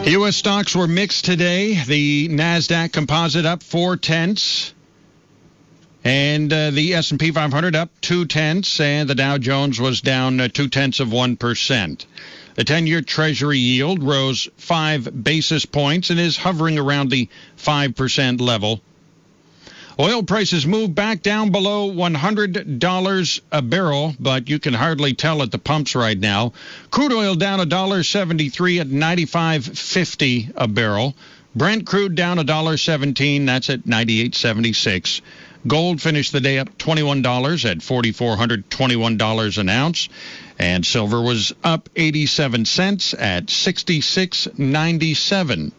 U.S. stocks were mixed today. The NASDAQ composite up 0.4, and the S&P 500 up 0.2, and the Dow Jones was down 0.2%. The 10-year Treasury yield rose 5 basis points and is hovering around the 5% level. Oil prices moved back down below $100 a barrel, but you can hardly tell at the pumps right now. Crude oil down $1.73 at $95.50 a barrel. Brent crude down $1.17, that's at $98.76. Gold finished the day up $21 at $4,421 an ounce. And silver was up 87 cents at $66.97.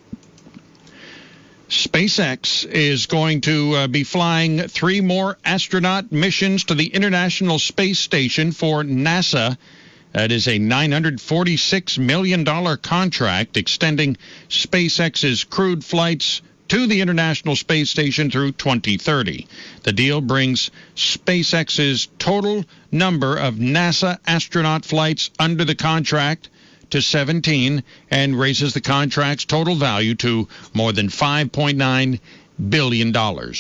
SpaceX is going to be flying 3 more astronaut missions to the International Space Station for NASA. That is a $946 million contract extending SpaceX's crewed flights to the International Space Station through 2030. The deal brings SpaceX's total number of NASA astronaut flights under the contract to 17 and raises the contract's total value to more than $5.9 billion.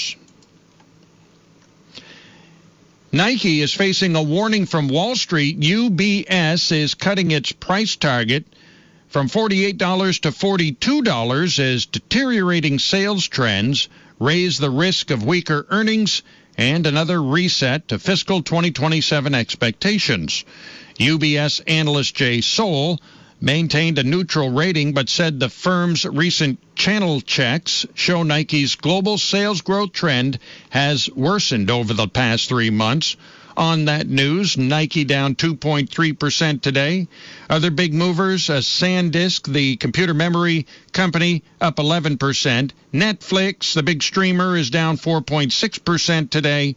Nike is facing a warning from Wall Street. UBS is cutting its price target from $48 to $42 as deteriorating sales trends raise the risk of weaker earnings and another reset to fiscal 2027 expectations. UBS analyst Jay Soul maintained a neutral rating but said the firm's recent channel checks show Nike's global sales growth trend has worsened over the past 3 months. On that news, Nike down 2.3% today. Other big movers, SanDisk, the computer memory company, up 11%. Netflix, the big streamer, is down 4.6% today.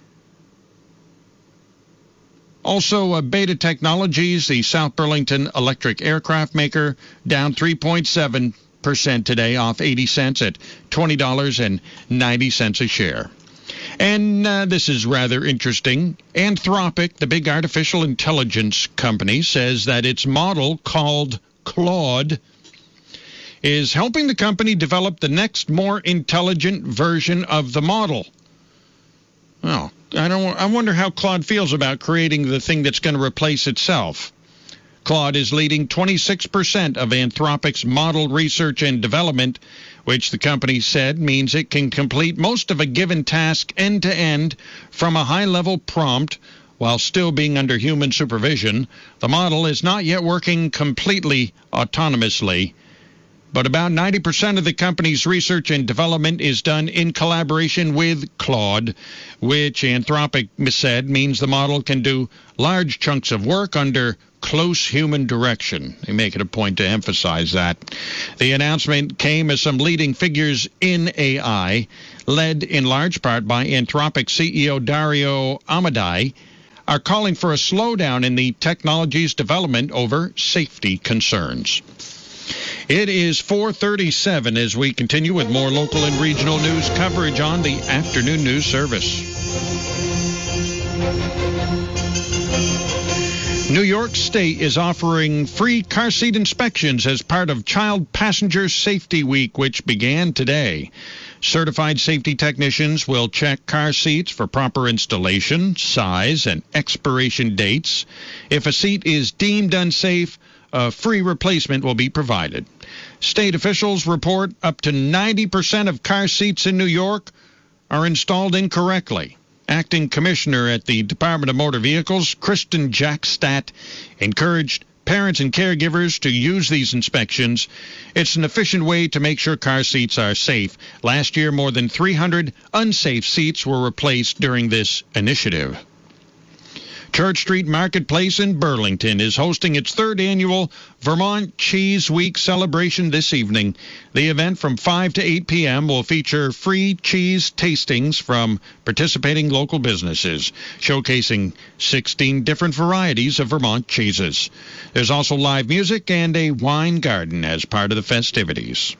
Also, Beta Technologies, the South Burlington electric aircraft maker, down 3.7% today, off 80 cents at $20.90 a share. And this is rather interesting. Anthropic, the big artificial intelligence company, says that its model called Claude is helping the company develop the next more intelligent version of the model. Well, I wonder how Claude feels about creating the thing that's going to replace itself. Claude is leading 26% of Anthropic's model research and development, which the company said means it can complete most of a given task end-to-end from a high-level prompt while still being under human supervision. The model is not yet working completely autonomously, but about 90% of the company's research and development is done in collaboration with Claude, which Anthropic said means the model can do large chunks of work under close human direction. They make it a point to emphasize that. The announcement came as some leading figures in AI, led in large part by Anthropic CEO Dario Amodei, are calling for a slowdown in the technology's development over safety concerns. It is 4:37 as we continue with more local and regional news coverage on the Afternoon News Service. New York State is offering free car seat inspections as part of Child Passenger Safety Week, which began today. Certified safety technicians will check car seats for proper installation, size, and expiration dates. If a seat is deemed unsafe, a free replacement will be provided. State officials report up to 90% of car seats in New York are installed incorrectly. Acting Commissioner at the Department of Motor Vehicles, Kristen Jackstadt, encouraged parents and caregivers to use these inspections. It's an efficient way to make sure car seats are safe. Last year, more than 300 unsafe seats were replaced during this initiative. Church Street Marketplace in Burlington is hosting its 3rd annual Vermont Cheese Week celebration this evening. The event from 5 to 8 p.m. will feature free cheese tastings from participating local businesses, showcasing 16 different varieties of Vermont cheeses. There's also live music and a wine garden as part of the festivities.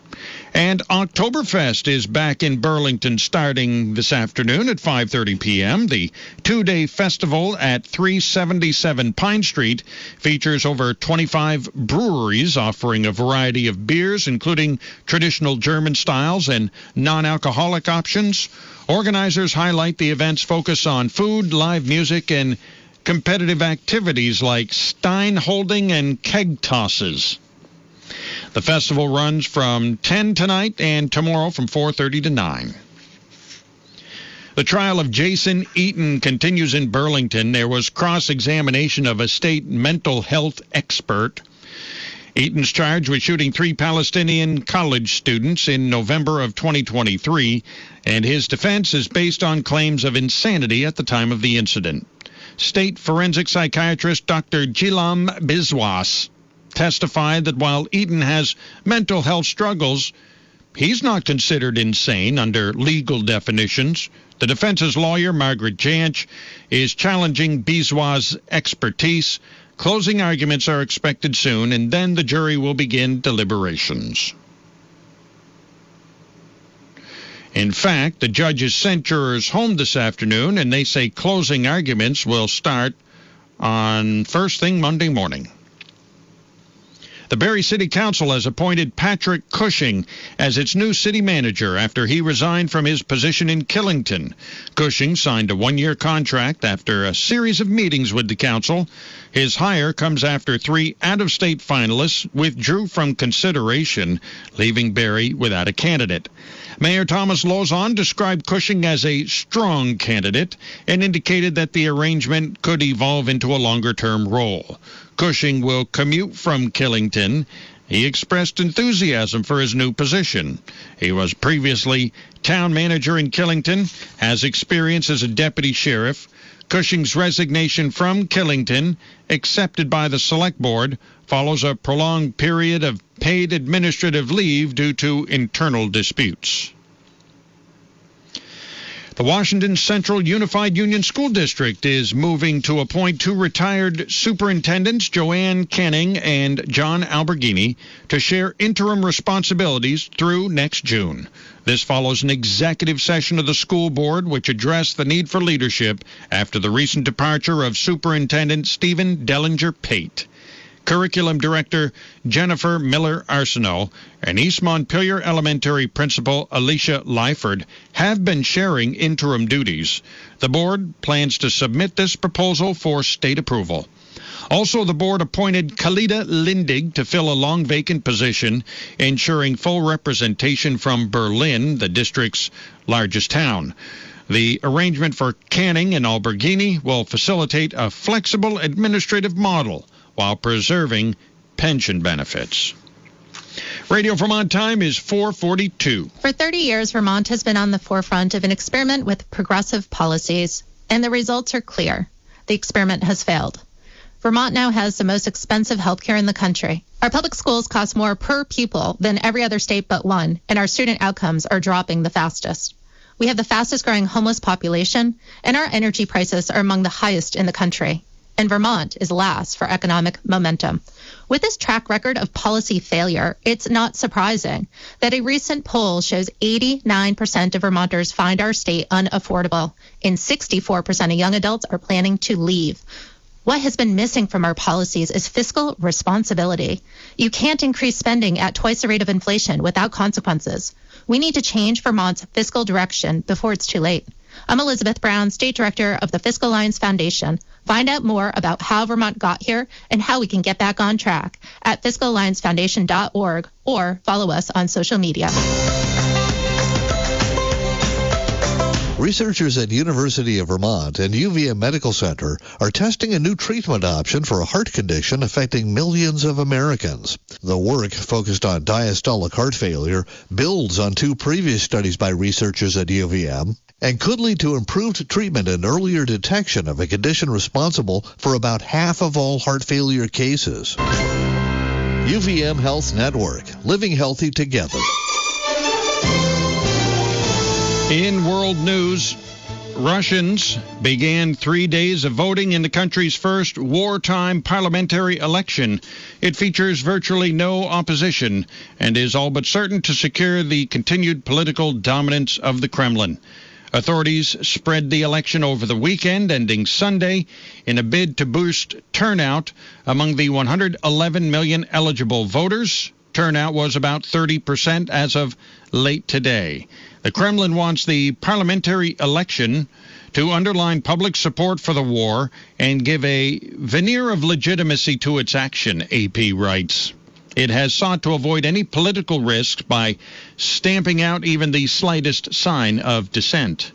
And Oktoberfest is back in Burlington starting this afternoon at 5:30 p.m. The two-day festival at 377 Pine Street features over 25 breweries offering a variety of beers, including traditional German styles and non-alcoholic options. Organizers highlight the event's focus on food, live music, and competitive activities like stein holding and keg tosses. The festival runs from 10 tonight and tomorrow from 4:30 to 9. The trial of Jason Eaton continues in Burlington. There was cross-examination of a state mental health expert. Eaton's charged with shooting 3 Palestinian college students in November of 2023, and his defense is based on claims of insanity at the time of the incident. State forensic psychiatrist Dr. Jilam Biswas testified that while Eaton has mental health struggles, he's not considered insane under legal definitions. The defense's lawyer, Margaret Janch, is challenging Biswas' expertise. Closing arguments are expected soon, and then the jury will begin deliberations. In fact, the judges sent jurors home this afternoon, and they say closing arguments will start on first thing Monday morning. The Barrie City Council has appointed Patrick Cushing as its new city manager after he resigned from his position in Killington. Cushing signed a 1-year contract after a series of meetings with the council. His hire comes after 3 out-of-state finalists withdrew from consideration, leaving Barrie without a candidate. Mayor Thomas Lauzon described Cushing as a strong candidate and indicated that the arrangement could evolve into a longer-term role. Cushing will commute from Killington. He expressed enthusiasm for his new position. He was previously town manager in Killington, has experience as a deputy sheriff. Cushing's resignation from Killington, accepted by the Select Board, follows a prolonged period of paid administrative leave due to internal disputes. The Washington Central Unified Union School District is moving to appoint 2 retired superintendents, Joanne Canning and John Alberghini, to share interim responsibilities through next June. This follows an executive session of the school board which addressed the need for leadership after the recent departure of Superintendent Stephen Dellinger-Pate. Curriculum Director Jennifer Miller-Arsenault and East Montpelier Elementary Principal Alicia Lyford have been sharing interim duties. The board plans to submit this proposal for state approval. Also, the board appointed Kalida Lindig to fill a long vacant position, ensuring full representation from Berlin, the district's largest town. The arrangement for Canning and Alberghini will facilitate a flexible administrative model while preserving pension benefits. Radio Vermont time is 4:42. For 30 years, Vermont has been on the forefront of an experiment with progressive policies, and the results are clear. The experiment has failed. Vermont now has the most expensive health care in the country. Our public schools cost more per pupil than every other state but one, and our student outcomes are dropping the fastest. We have the fastest growing homeless population, and our energy prices are among the highest in the country. And Vermont is last for economic momentum. With this track record of policy failure, it's not surprising that a recent poll shows 89% of Vermonters find our state unaffordable, and 64% of young adults are planning to leave. What has been missing from our policies is fiscal responsibility. You can't increase spending at twice the rate of inflation without consequences. We need to change Vermont's fiscal direction before it's too late. I'm Elizabeth Brown, State Director of the Fiscal Alliance Foundation. Find out more about how Vermont got here and how we can get back on track at fiscalalliancefoundation.org or follow us on social media. Researchers at University of Vermont and UVM Medical Center are testing a new treatment option for a heart condition affecting millions of Americans. The work, focused on diastolic heart failure, builds on 2 previous studies by researchers at UVM and could lead to improved treatment and earlier detection of a condition responsible for about half of all heart failure cases. UVM Health Network, living healthy together. In world news, Russians began 3 days of voting in the country's first wartime parliamentary election. It features virtually no opposition and is all but certain to secure the continued political dominance of the Kremlin. Authorities spread the election over the weekend, ending Sunday, in a bid to boost turnout among the 111 million eligible voters. Turnout was about 30% as of late today. The Kremlin wants the parliamentary election to underline public support for the war and give a veneer of legitimacy to its action, AP writes. It has sought to avoid any political risks by stamping out even the slightest sign of dissent.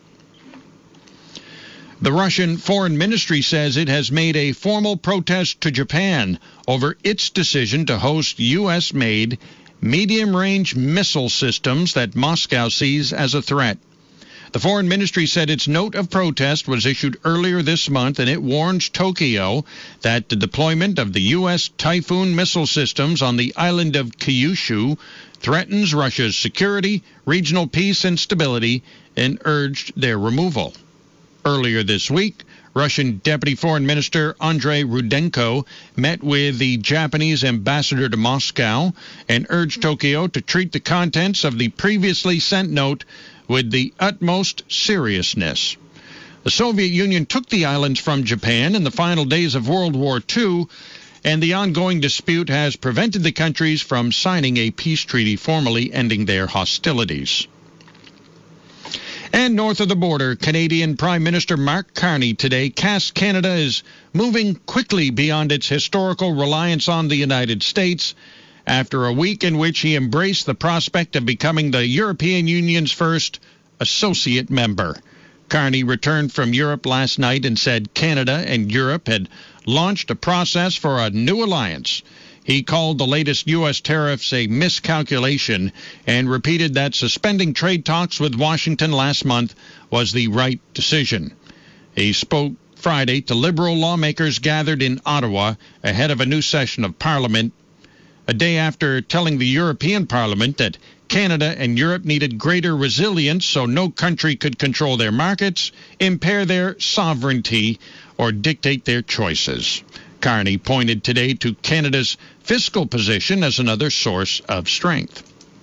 The Russian Foreign Ministry says it has made a formal protest to Japan over its decision to host U.S.-made medium-range missile systems that Moscow sees as a threat. The Foreign Ministry said its note of protest was issued earlier this month, and it warns Tokyo that the deployment of the U.S. Typhoon missile systems on the island of Kyushu threatens Russia's security, regional peace, and stability, and urged their removal. Earlier this week, Russian Deputy Foreign Minister Andrei Rudenko met with the Japanese ambassador to Moscow and urged Tokyo to treat the contents of the previously sent note with the utmost seriousness. The Soviet Union took the islands from Japan in the final days of World War II, and the ongoing dispute has prevented the countries from signing a peace treaty formally ending their hostilities. And north of the border, Canadian Prime Minister Mark Carney today cast Canada as moving quickly beyond its historical reliance on the United States after a week in which he embraced the prospect of becoming the European Union's first associate member. Carney returned from Europe last night and said Canada and Europe had launched a process for a new alliance. He called the latest U.S. tariffs a miscalculation and repeated that suspending trade talks with Washington last month was the right decision. He spoke Friday to Liberal lawmakers gathered in Ottawa ahead of a new session of Parliament, a day after telling the European Parliament that Canada and Europe needed greater resilience so no country could control their markets, impair their sovereignty, or dictate their choices. Carney pointed today to Canada's fiscal position as another source of strength.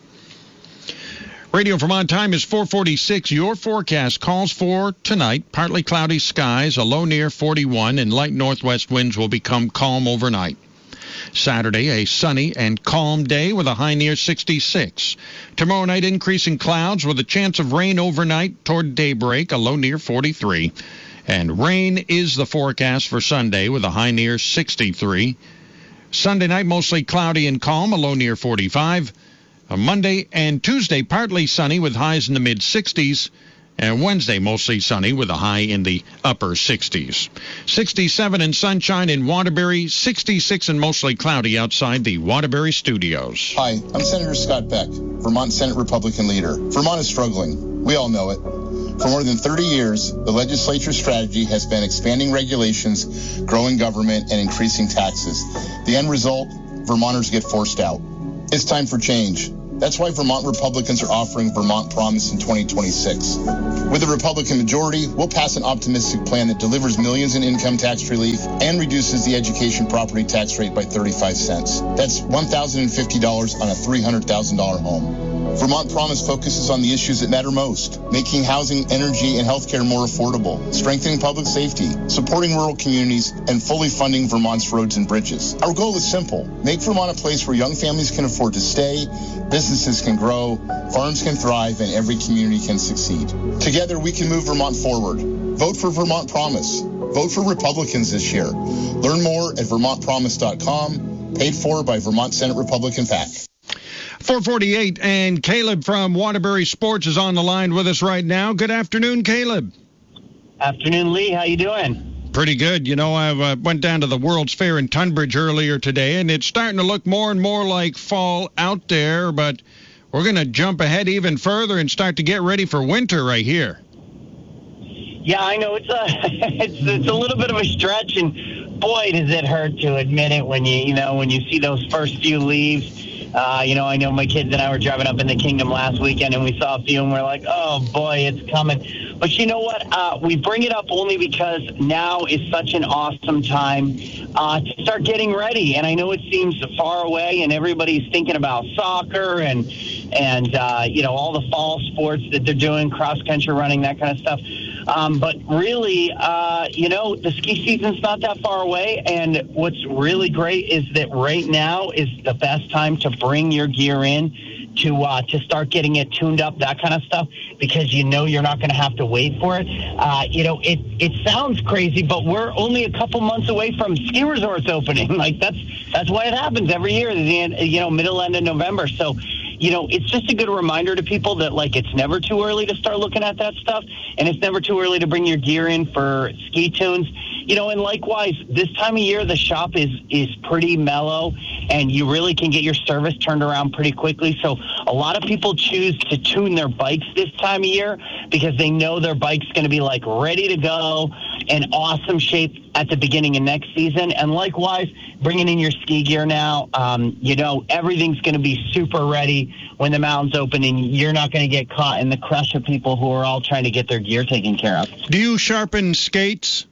Radio Vermont time is 4:46. Your forecast calls for tonight partly cloudy skies, a low near 41, and light northwest winds will become calm overnight. Saturday, a sunny and calm day with a high near 66. Tomorrow night, increasing clouds with a chance of rain overnight toward daybreak, a low near 43. And rain is the forecast for Sunday with a high near 63. Sunday night, mostly cloudy and calm, a low near 45. Monday and Tuesday, partly sunny with highs in the mid-60s. And Wednesday, mostly sunny with a high in the upper 60s. 67 and sunshine in Waterbury, 66 and mostly cloudy outside the Waterbury studios. Hi, I'm Senator Scott Beck, Vermont Senate Republican leader. Vermont is struggling. We all know it. For more than 30 years, the legislature's strategy has been expanding regulations, growing government, and increasing taxes. The end result, Vermonters get forced out. It's time for change. That's why Vermont Republicans are offering Vermont Promise in 2026. With a Republican majority, we'll pass an optimistic plan that delivers millions in income tax relief and reduces the education property tax rate by 35 cents. That's $1,050 on a $300,000 home. Vermont Promise focuses on the issues that matter most, making housing, energy, and healthcare more affordable, strengthening public safety, supporting rural communities, and fully funding Vermont's roads and bridges. Our goal is simple: make Vermont a place where young families can afford to stay, businesses can grow, farms can thrive, and every community can succeed. Together, we can move Vermont forward. Vote for Vermont Promise. Vote for Republicans this year. Learn more at vermontpromise.com, paid for by Vermont Senate Republican PAC. 4:48, and Caleb from Waterbury Sports is on the line with us right now. Good afternoon, Caleb. Afternoon, Lee. How you doing? Pretty good. You know, I went down to the World's Fair in Tunbridge earlier today, and it's starting to look more and more like fall out there, but we're going to jump ahead even further and start to get ready for winter right here. Yeah, I know. It's a little bit of a stretch, and boy, does it hurt to admit it when you see those first few leaves. I know my kids and I were driving up in the Kingdom last weekend, and we saw a few, and we're like, oh, boy, it's coming. But you know what? We bring it up only because now is such an awesome time to start getting ready. And I know it seems far away, and everybody's thinking about soccer and all the fall sports that they're doing, cross-country running, that kind of stuff. But really, the ski season's not that far away. And what's really great is that right now is the best time to bring your gear in to start getting it tuned up, that kind of stuff, because you're not going to have to wait for it. It sounds crazy, but we're only a couple months away from ski resorts opening. Like that's why it happens every year, middle end of November. So, it's just a good reminder to people that, like, it's never too early to start looking at that stuff, and it's never too early to bring your gear in for ski tunes. And likewise, this time of year, the shop is pretty mellow, and you really can get your service turned around pretty quickly. So a lot of people choose to tune their bikes this time of year because they know their bike's going to be, like, ready to go in awesome shape at the beginning of next season. And likewise, bringing in your ski gear now, everything's going to be super ready when the mountains open, and you're not going to get caught in the crush of people who are all trying to get their gear taken care of. Do you sharpen skates?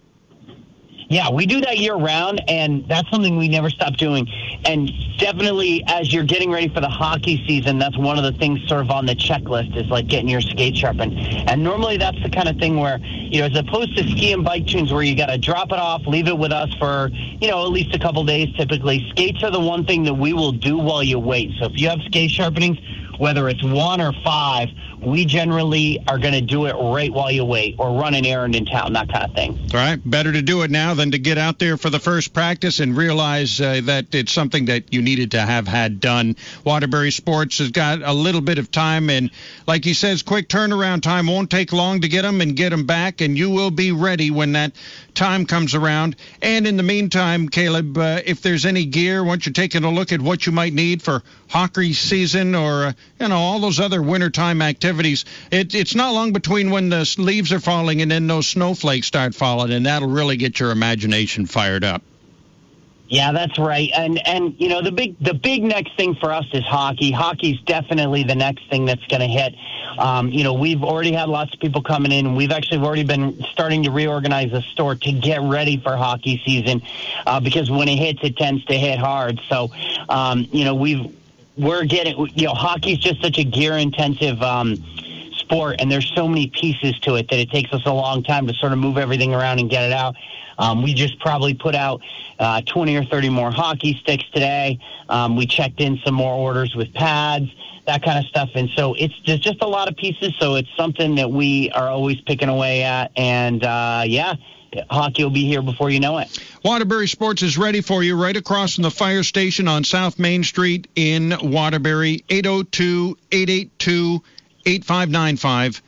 Yeah, we do that year-round, and that's something we never stop doing. And definitely, as you're getting ready for the hockey season, that's one of the things sort of on the checklist is, like, getting your skate sharpened. And normally that's the kind of thing where, as opposed to ski and bike tunes where you got to drop it off, leave it with us for, at least a couple days typically, skates are the one thing that we will do while you wait. So if you have skate sharpenings, whether it's 1 or 5, we generally are going to do it right while you wait or run an errand in town, that kind of thing. All right. Better to do it now than to get out there for the first practice and realize that it's something that you needed to have had done. Waterbury Sports has got a little bit of time, and like he says, quick turnaround time. Won't take long to get them back, and you will be ready when that time comes around. And in the meantime, Caleb, if there's any gear, once you're taking a look at what you might need for hockey season or, all those other wintertime activities, it's not long between when the leaves are falling and then those snowflakes start falling, and that'll really get your imagination fired up. Yeah, that's right. And the big next thing for us is hockey. Hockey's definitely the next thing that's going to hit. We've already had lots of people coming in, and we've actually already been starting to reorganize the store to get ready for hockey season because when it hits, it tends to hit hard. So, hockey's just such a gear-intensive sport, and there's so many pieces to it that it takes us a long time to sort of move everything around and get it out. We just probably put out 20 or 30 more hockey sticks today. We checked in some more orders with pads, that kind of stuff. And so there's just a lot of pieces, so it's something that we are always picking away at. And, hockey will be here before you know it. Waterbury Sports is ready for you right across from the fire station on South Main Street in Waterbury, 802-882-8595.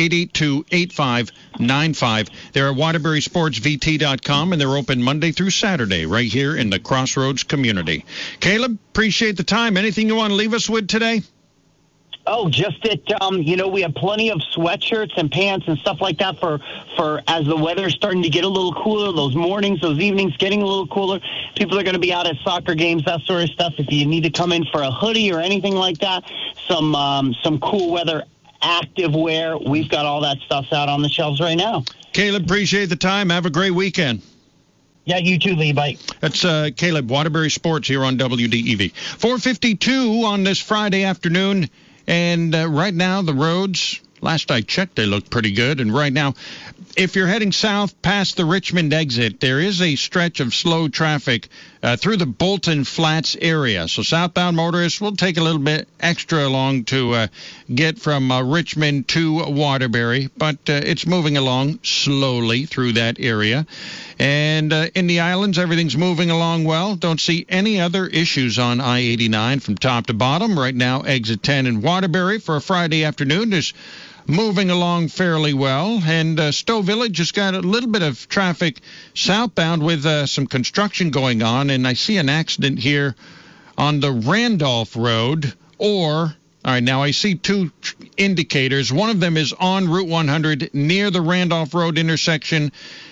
882-8595. They're at WaterburySportsVT.com, and they're open Monday through Saturday right here in the Crossroads community. Caleb, appreciate the time. Anything you want to leave us with today? Oh, just that, we have plenty of sweatshirts and pants and stuff like that for as the weather's starting to get a little cooler, those mornings, those evenings getting a little cooler. People are going to be out at soccer games, that sort of stuff. If you need to come in for a hoodie or anything like that, some cool weather active wear, we've got all that stuff out on the shelves right now. Caleb, appreciate the time. Have a great weekend. Yeah, you too, Lee. Bye. That's Caleb, Waterbury Sports here on WDEV. 4:52 on this Friday afternoon. And right now, the roads, last I checked, they look pretty good. And right now, if you're heading south past the Richmond exit, there is a stretch of slow traffic through the Bolton Flats area. So southbound motorists will take a little bit extra long to get from Richmond to Waterbury, but it's moving along slowly through that area. And in the islands, everything's moving along well. Don't see any other issues on I-89 from top to bottom. Right now, exit 10 in Waterbury for a Friday afternoon is moving along fairly well. And Stowe Village has got a little bit of traffic southbound with some construction going on. And I see an accident here on the Randolph Road. All right, now I see two indicators. One of them is on Route 100 near the Randolph Road intersection.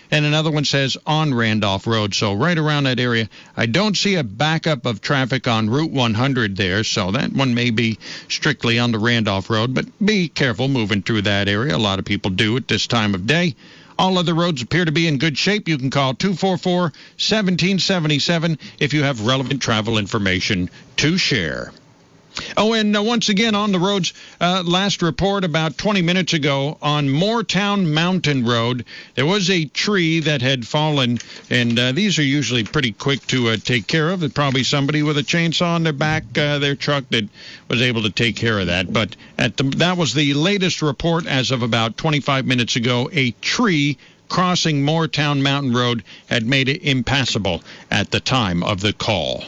and another one says on Randolph Road. So right around that area. I don't see a backup of traffic on Route 100 there, so that one may be strictly on the Randolph Road, but be careful moving through that area. A lot of people do at this time of day. All other roads appear to be in good shape. You can call 244-1777 if you have relevant travel information to share. Oh, and once again on the roads, last report about 20 minutes ago on Moortown Mountain Road, there was a tree that had fallen, and these are usually pretty quick to take care of. There's probably somebody with a chainsaw on their back, their truck, that was able to take care of that. But that was the latest report as of about 25 minutes ago. A tree crossing Moortown Mountain Road had made it impassable at the time of the call.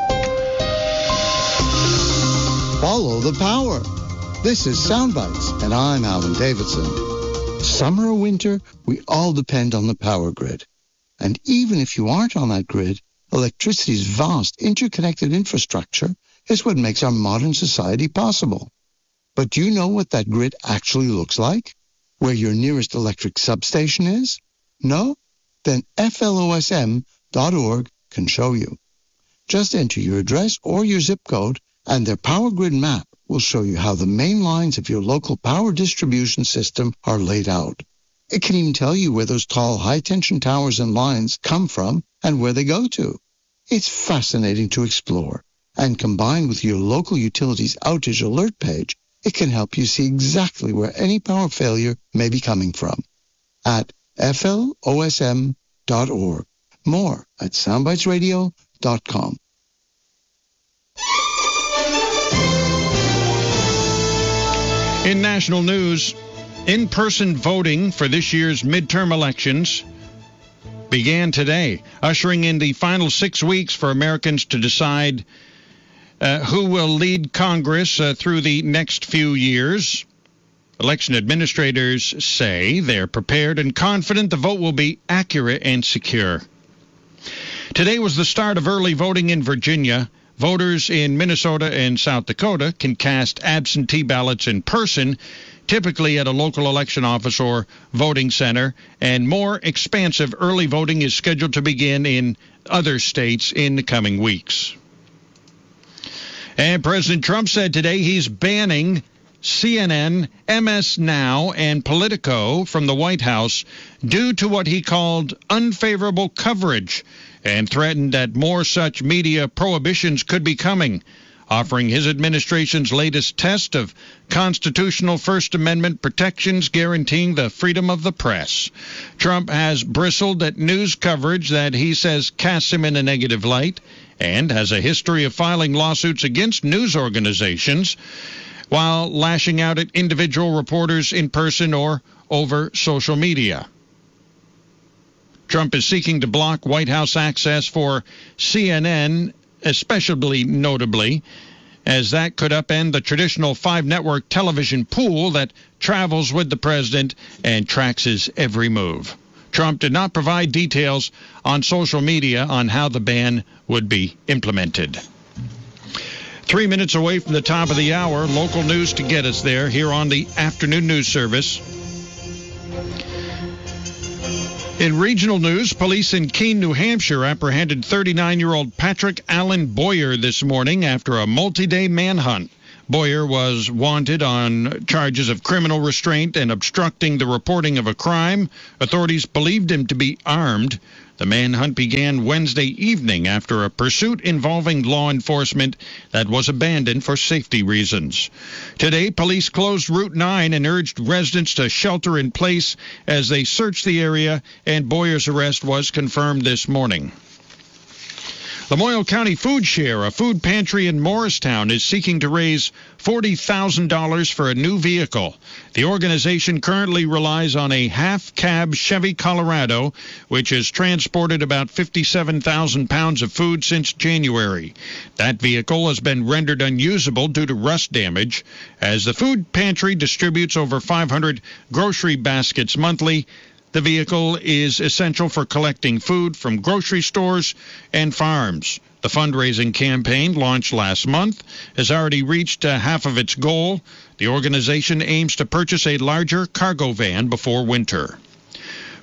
Follow the power. This is Soundbites, and I'm Alan Davidson. Summer or winter, we all depend on the power grid. And even if you aren't on that grid, electricity's vast interconnected infrastructure is what makes our modern society possible. But do you know what that grid actually looks like? Where your nearest electric substation is? No? Then FLOSM.org can show you. Just enter your address or your zip code, and their power grid map will show you how the main lines of your local power distribution system are laid out. It can even tell you where those tall high-tension towers and lines come from and where they go to. It's fascinating to explore, and combined with your local utility's outage alert page, it can help you see exactly where any power failure may be coming from. At FLOSM.org. More at soundbitesradio.com. In national news, in-person voting for this year's midterm elections began today, ushering in the final 6 weeks for Americans to decide who will lead Congress through the next few years. Election administrators say they're prepared and confident the vote will be accurate and secure. Today was the start of early voting in Virginia. Voters in Minnesota and South Dakota can cast absentee ballots in person, typically at a local election office or voting center, and more expansive early voting is scheduled to begin in other states in the coming weeks. And President Trump said today he's banning CNN, MS Now, and Politico from the White House due to what he called unfavorable coverage, and threatened that more such media prohibitions could be coming, offering his administration's latest test of constitutional First Amendment protections guaranteeing the freedom of the press. Trump has bristled at news coverage that he says casts him in a negative light, and has a history of filing lawsuits against news organizations while lashing out at individual reporters in person or over social media. Trump is seeking to block White House access for CNN, especially notably, as that could upend the traditional 5-network television pool that travels with the president and tracks his every move. Trump did not provide details on social media on how the ban would be implemented. 3 minutes away from the top of the hour, local news to get us there here on the afternoon news service. In regional news, police in Keene, New Hampshire apprehended 39-year-old Patrick Allen Boyer this morning after a multi-day manhunt. Boyer was wanted on charges of criminal restraint and obstructing the reporting of a crime. Authorities believed him to be armed. The manhunt began Wednesday evening after a pursuit involving law enforcement that was abandoned for safety reasons. Today, police closed Route 9 and urged residents to shelter in place as they searched the area, and Boyer's arrest was confirmed this morning. Lamoille County Food Share, a food pantry in Morristown, is seeking to raise $40,000 for a new vehicle. The organization currently relies on a half-cab Chevy Colorado, which has transported about 57,000 pounds of food since January. That vehicle has been rendered unusable due to rust damage. As the food pantry distributes over 500 grocery baskets monthly, the vehicle is essential for collecting food from grocery stores and farms. The fundraising campaign, launched last month, has already reached half of its goal. The organization aims to purchase a larger cargo van before winter.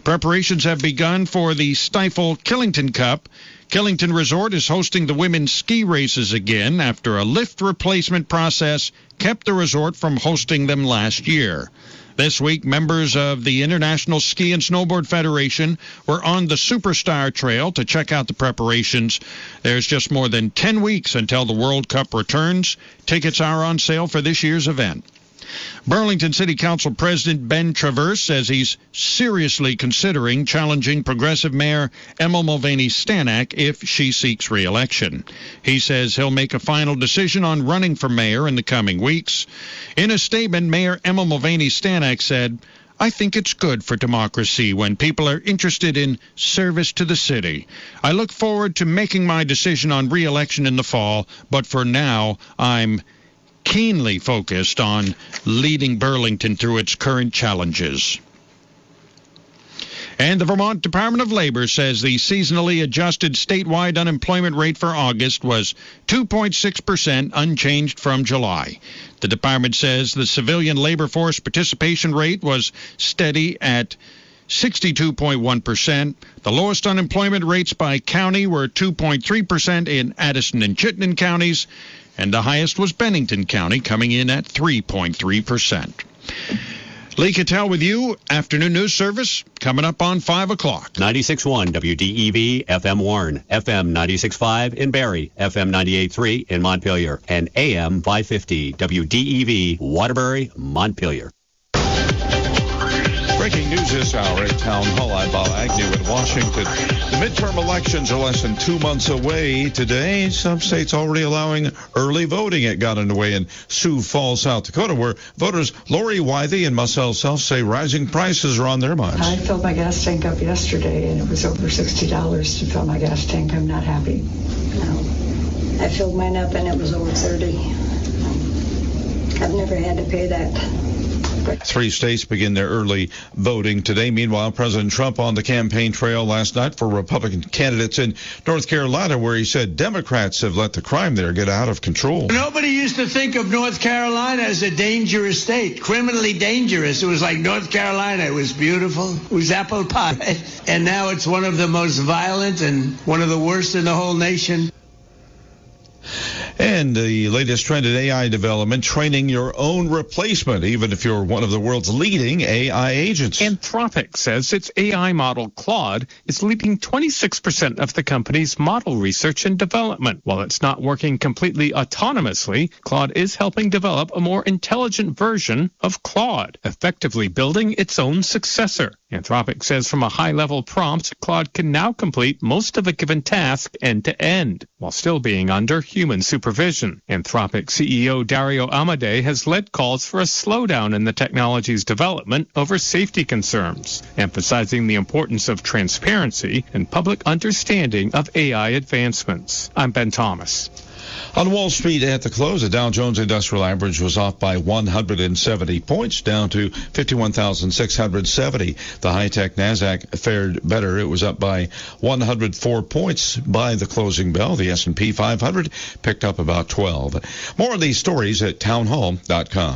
Preparations have begun for the Stifel Killington Cup. Killington Resort is hosting the women's ski races again after a lift replacement process kept the resort from hosting them last year. This week, members of the International Ski and Snowboard Federation were on the Superstar Trail to check out the preparations. There's just more than 10 weeks until the World Cup returns. Tickets are on sale for this year's event. Burlington City Council President Ben Traverse says he's seriously considering challenging Progressive Mayor Emma Mulvaney Stanak if she seeks re-election. He says he'll make a final decision on running for mayor in the coming weeks. In a statement, Mayor Emma Mulvaney Stanak said, "I think it's good for democracy when people are interested in service to the city. I look forward to making my decision on re-election in the fall, but for now, I'm keenly focused on leading Burlington through its current challenges." And the Vermont Department of Labor says the seasonally adjusted statewide unemployment rate for August was 2.6%, unchanged from July. The department says the civilian labor force participation rate was steady at 62.1%. The lowest unemployment rates by county were 2.3% in Addison and Chittenden counties, and the highest was Bennington County, coming in at 3.3%. Lee Cattell with you. Afternoon news service coming up on 5 o'clock. 96.1 WDEV, FM Warren, FM 96.5 in Barrie, FM 98.3 in Montpelier, and AM 550 WDEV, Waterbury, Montpelier. Breaking news this hour at Town Hall. I'm Bob Agnew in Washington. The midterm elections are less than 2 months away today. Some states already allowing early voting. It got underway in Sioux Falls, South Dakota, where voters Lori Wythe and Marcel Self say rising prices are on their minds. I filled my gas tank up yesterday, and it was over $60 to fill my gas tank. I'm not happy. No. I filled mine up, and it was over $30. I've never had to pay that. 3 states begin their early voting today. Meanwhile, President Trump on the campaign trail last night for Republican candidates in North Carolina, where he said Democrats have let the crime there get out of control. Nobody used to think of North Carolina as a dangerous state, criminally dangerous. It was like North Carolina. It was beautiful. It was apple pie. And now it's one of the most violent and one of the worst in the whole nation. And the latest trend in AI development, training your own replacement, even if you're one of the world's leading AI agents. Anthropic says its AI model, Claude, is leading 26% of the company's model research and development. While it's not working completely autonomously, Claude is helping develop a more intelligent version of Claude, effectively building its own successor. Anthropic says from a high-level prompt, Claude can now complete most of a given task end-to-end, while still being under human supervision. Anthropic CEO Dario Amodei has led calls for a slowdown in the technology's development over safety concerns, emphasizing the importance of transparency and public understanding of AI advancements. I'm Ben Thomas. On Wall Street at the close, the Dow Jones Industrial Average was off by 170 points, down to 51,670. The high-tech Nasdaq fared better. It was up by 104 points by the closing bell. The S&P 500 picked up about 12. More of these stories at townhall.com.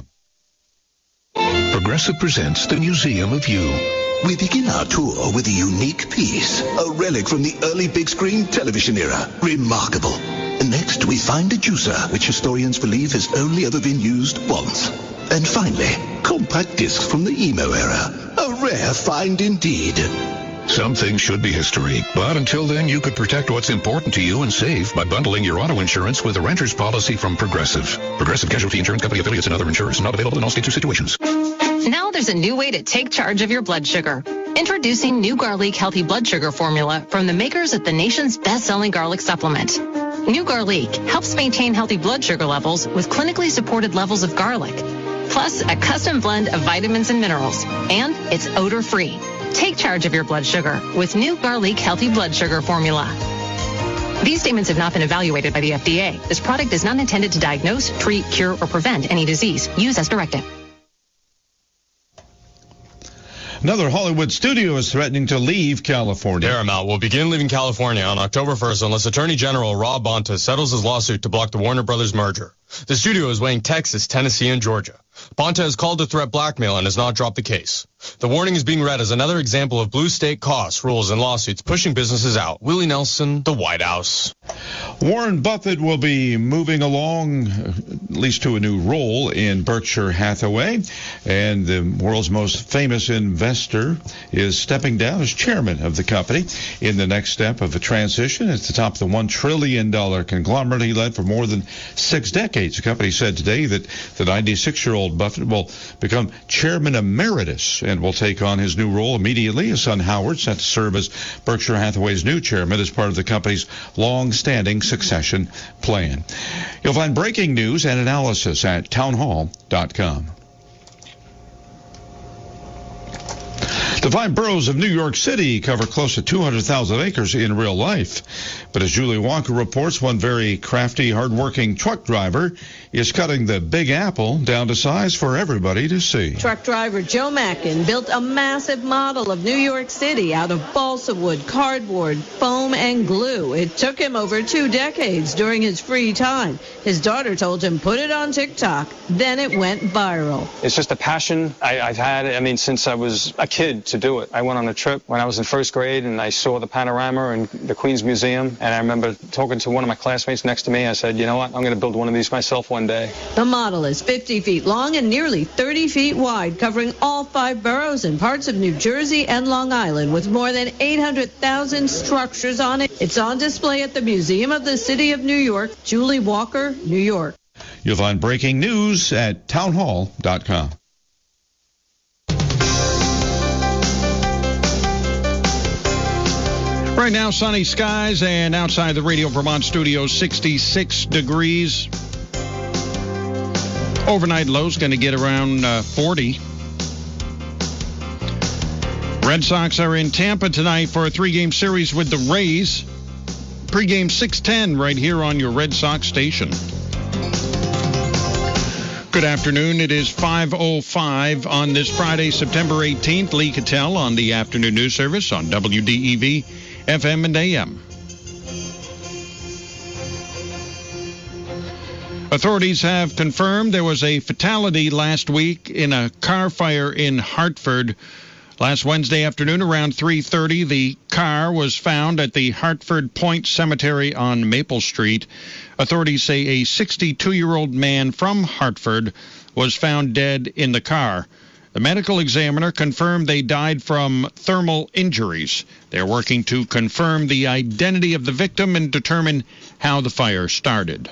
Progressive presents the Museum of You. We begin our tour with a unique piece, a relic from the early big screen television era. Remarkable. Next, we find a juicer, which historians believe has only ever been used once. And finally, compact discs from the emo era. A rare find indeed. Some things should be history, but until then, you could protect what's important to you and save by bundling your auto insurance with a renter's policy from Progressive. Progressive Casualty Insurance Company affiliates and other insurers. Not available in all states or situations. Now there's a new way to take charge of your blood sugar. Introducing New Garlic Healthy Blood Sugar Formula from the makers of the nation's best-selling garlic supplement. New Garlic helps maintain healthy blood sugar levels with clinically supported levels of garlic, plus a custom blend of vitamins and minerals, and it's odor-free. Take charge of your blood sugar with New Garlic Healthy Blood Sugar Formula. These statements have not been evaluated by the FDA. This product is not intended to diagnose, treat, cure, or prevent any disease. Use as directed. Another Hollywood studio is threatening to leave California. Paramount will begin leaving California on October 1st unless Attorney General Rob Bonta settles his lawsuit to block the Warner Brothers merger. The studio is weighing Texas, Tennessee, and Georgia. Bonta has called the threat blackmail and has not dropped the case. The warning is being read as another example of blue state costs, rules, and lawsuits pushing businesses out. Willie Nelson, the White House. Warren Buffett will be moving along, at least to a new role in Berkshire Hathaway, and the world's most famous investor is stepping down as chairman of the company in the next step of a transition at the top of the $1 trillion conglomerate he led for more than 6 decades. The company said today that the 96-year-old Buffett will become chairman emeritus and will take on his new role immediately. His son Howard set to serve as Berkshire Hathaway's new chairman as part of the company's long-standing succession plan. You'll find breaking news and analysis at townhall.com. The 5 boroughs of New York City cover close to 200,000 acres in real life. But as Julie Walker reports, one very crafty, hardworking truck driver is cutting the Big Apple down to size for everybody to see. Truck driver Joe Mackin built a massive model of New York City out of balsa wood, cardboard, foam, and glue. It took him over 2 decades during his free time. His daughter told him, put it on TikTok. Then it went viral. It's just a passion I've had, since I was a kid to do it. I went on a trip when I was in 1st grade and I saw the panorama and the Queens Museum, and I remember talking to one of my classmates next to me. I said, you know what, I'm going to build one of these myself one day. The model is 50 feet long and nearly 30 feet wide, covering all 5 boroughs and parts of New Jersey and Long Island, with more than 800,000 structures on it. It's on display at the Museum of the City of New York. Julie Walker, New York. You'll find breaking news at townhall.com. Right now, sunny skies, and outside the Radio Vermont studio, 66 degrees. Overnight low's going to get around 40. Red Sox are in Tampa tonight for a 3-game series with the Rays. Pre-game 6:10 right here on your Red Sox station. Good afternoon. It is 5:05 on this Friday, September 18th. Lee Cattell on the afternoon news service on WDEV, FM and AM. Authorities have confirmed there was a fatality last week in a car fire in Hartford. Last Wednesday afternoon around 3:30, the car was found at the Hartford Point Cemetery on Maple Street. Authorities say a 62-year-old man from Hartford was found dead in the car. The medical examiner confirmed they died from thermal injuries. They're working to confirm the identity of the victim and determine how the fire started.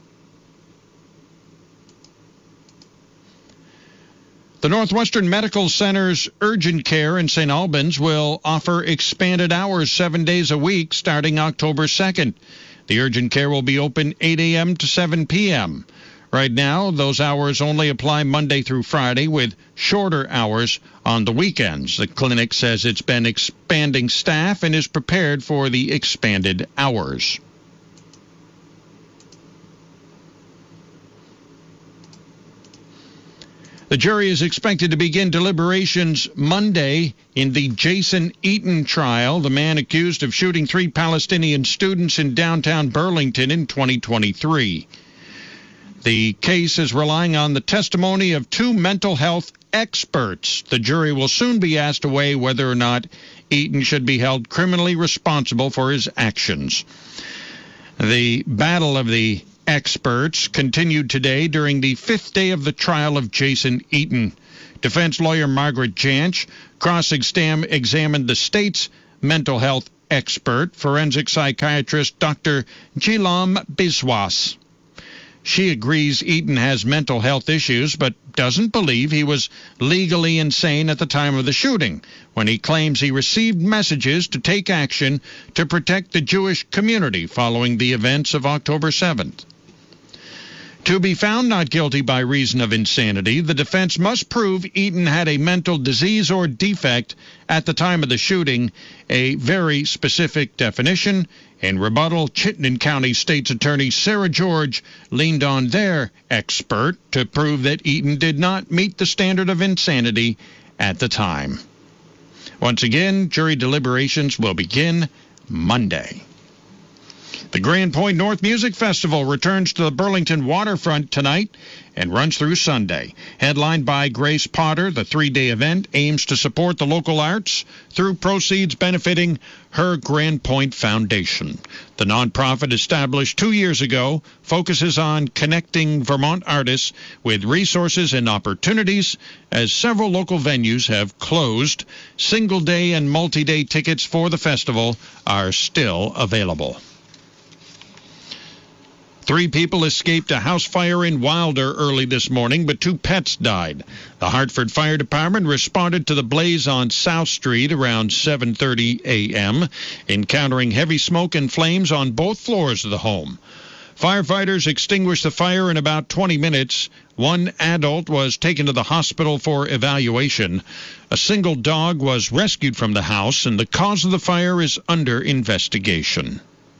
The Northwestern Medical Center's urgent care in St. Albans will offer expanded hours 7 days a week starting October 2nd. The urgent care will be open 8 a.m. to 7 p.m. Right now, those hours only apply Monday through Friday with shorter hours on the weekends. The clinic says it's been expanding staff and is prepared for the expanded hours. The jury is expected to begin deliberations Monday in the Jason Eaton trial, the man accused of shooting 3 Palestinian students in downtown Burlington in 2023. The case is relying on the testimony of 2 mental health experts. The jury will soon be asked to weigh whether or not Eaton should be held criminally responsible for his actions. The battle of the experts continued today during the 5th day of the trial of Jason Eaton. Defense lawyer Margaret Jansch cross-examined the state's mental health expert, forensic psychiatrist Dr. Jilam Biswas. She agrees Eaton has mental health issues, but doesn't believe he was legally insane at the time of the shooting, when he claims he received messages to take action to protect the Jewish community following the events of October 7th. To be found not guilty by reason of insanity, the defense must prove Eaton had a mental disease or defect at the time of the shooting, a very specific definition. In rebuttal, Chittenden County State's Attorney Sarah George leaned on their expert to prove that Eaton did not meet the standard of insanity at the time. Once again, jury deliberations will begin Monday. The Grand Point North Music Festival returns to the Burlington waterfront tonight and runs through Sunday. Headlined by Grace Potter, the 3-day event aims to support the local arts through proceeds benefiting her Grand Point Foundation. The nonprofit, established 2 years ago, focuses on connecting Vermont artists with resources and opportunities, as several local venues have closed. Single-day and multi-day tickets for the festival are still available. 3 people escaped a house fire in Wilder early this morning, but 2 pets died. The Hartford Fire Department responded to the blaze on South Street around 7:30 a.m., encountering heavy smoke and flames on both floors of the home. Firefighters extinguished the fire in about 20 minutes. 1 adult was taken to the hospital for evaluation. A single dog was rescued from the house, and the cause of the fire is under investigation.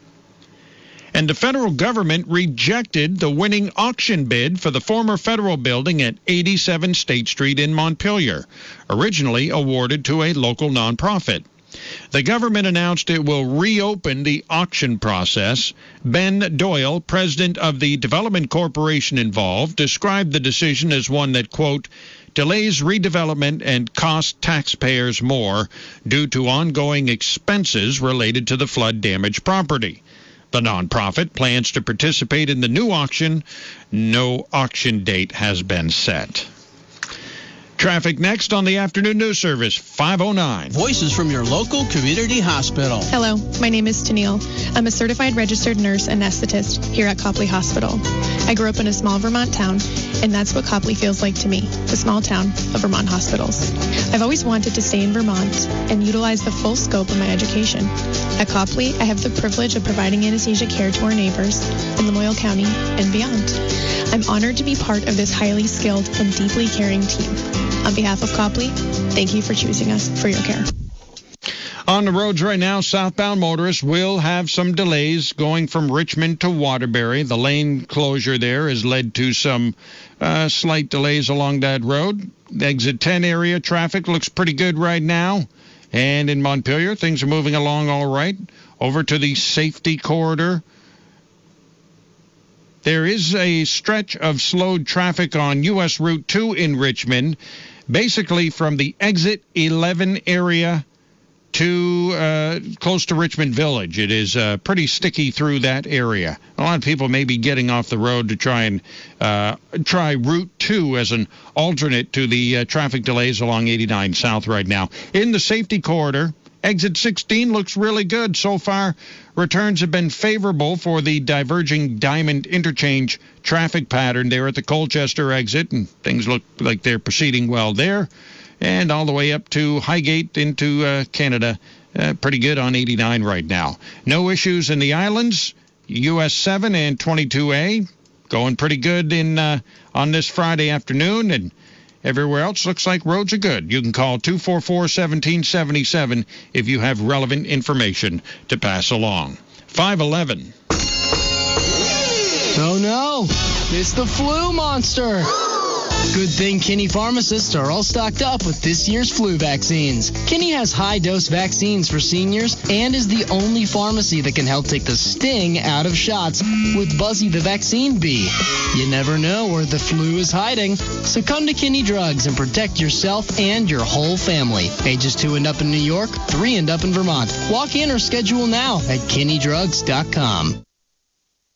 And the federal government rejected the winning auction bid for the former federal building at 87 State Street in Montpelier, originally awarded to a local nonprofit. The government announced it will reopen the auction process. Ben Doyle, president of the development corporation involved, described the decision as one that, quote, delays redevelopment and costs taxpayers more due to ongoing expenses related to the flood-damaged property. The nonprofit plans to participate in the new auction. No auction date has been set. Traffic next on the afternoon news service, 5:09. Voices from your local community hospital. Hello, my name is Tennille. I'm a certified registered nurse anesthetist here at Copley Hospital. I grew up in a small Vermont town, and that's what Copley feels like to me, the small town of Vermont hospitals. I've always wanted to stay in Vermont and utilize the full scope of my education. At Copley, I have the privilege of providing anesthesia care to our neighbors in Lamoille County and beyond. I'm honored to be part of this highly skilled and deeply caring team. On behalf of Copley, thank you for choosing us for your care. On the roads right now, southbound motorists will have some delays going from Richmond to Waterbury. The lane closure there has led to some slight delays along that road. The exit 10 area traffic looks pretty good right now. And in Montpelier, things are moving along all right. Over to the safety corridor. There is a stretch of slowed traffic on U.S. Route 2 in Richmond, basically from the exit 11 area to close to Richmond Village. It is pretty sticky through that area. A lot of people may be getting off the road to try and try Route 2 as an alternate to the traffic delays along 89 South right now. In the safety corridor, exit 16 looks really good. So far, returns have been favorable for the diverging Diamond Interchange traffic pattern there at the Colchester exit, and things look like they're proceeding well there. And all the way up to Highgate into Canada, pretty good on 89 right now. No issues in the islands. US 7 and 22A going pretty good in on this Friday afternoon, and everywhere else looks like roads are good. You can call 244-1777 if you have relevant information to pass along. 5:11. Oh no, it's the flu monster. Good thing Kinney pharmacists are all stocked up with this year's flu vaccines. Kinney has high-dose vaccines for seniors and is the only pharmacy that can help take the sting out of shots with Buzzy the Vaccine Bee. You never know where the flu is hiding, so come to Kinney Drugs and protect yourself and your whole family. Ages 2 and up in New York, 3 and up in Vermont. Walk in or schedule now at KinneyDrugs.com.